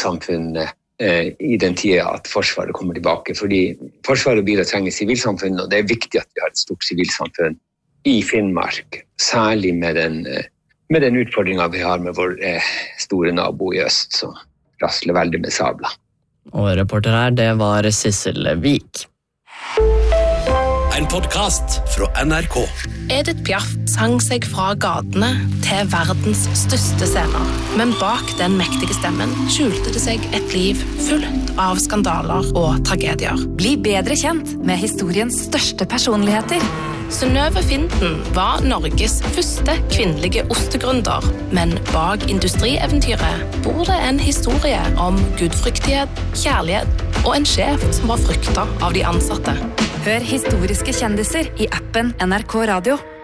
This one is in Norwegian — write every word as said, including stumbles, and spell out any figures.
sivilsamfunnet eh, i den tiden at Forsvaret kommer tilbake, fordi Forsvaret og Bira trenger sivilsamfunn, og det er viktig at vi har et stort sivilsamfunn i Finnmark, særlig med den, med den utfordringen vi har med vår eh, store nabo i øst, som rasler veldig med sabla. Og reporter her, det var Sissel Vik. En podcast fra N R K. Edith Piaf sang seg fra gatene til verdens største scener. Men bak den mektige stemmen skjulte det seg et liv fullt av skandaler og tragedier. Bli bedre kjent med historiens største personligheter. Synnøve Finden var Norges første kvinnelige ostegründer, men bak industrieventyret bor det en historie om gudfryktighet, kjærlighet og en sjef som var fryktet av de ansatte. Hør historiske kjendiser i appen N R K Radio.